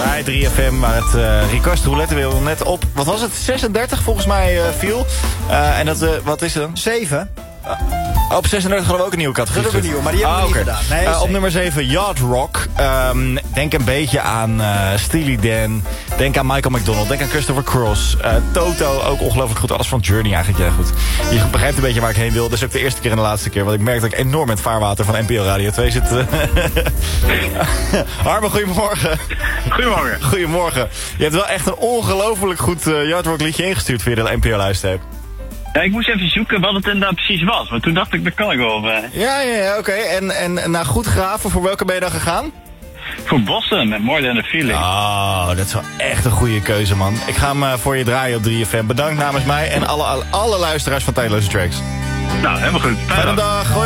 Bij 3FM, waar het request roulette wheel net op, wat was het, 36 volgens mij viel. En dat, wat is het dan? 7. Op 36 hadden we ook een nieuwe categorie. Dat hebben we nieuw, maar die hebben we niet gedaan. Nee, op nummer 7, Yacht Rock. Denk een beetje aan Steely Dan. Denk aan Michael McDonald. Denk aan Christopher Cross. Toto, ook ongelooflijk goed. Alles van Journey eigenlijk, ja goed. Je begrijpt een beetje waar ik heen wil. Dat is ook de eerste keer en de laatste keer. Want ik merk dat ik enorm in het vaarwater van NPO Radio 2 zit. Harmen, goedemorgen. Goedemorgen. Goedemorgen. Je hebt wel echt een ongelooflijk goed Yacht Rock liedje ingestuurd via de NPO-lijst heb. Ja, ik moest even zoeken wat het inderdaad precies was. Maar toen dacht ik, dat kan ik wel. Ja, oké. En na goed graven, voor welke ben je dan gegaan? Voor Boston, met More Than a Feeling. Oh, dat is wel echt een goede keuze, man. Ik ga hem voor je draaien op 3FM. Bedankt namens mij en alle luisteraars van Tijdloze Tracks. Nou, helemaal goed. Fijne dag.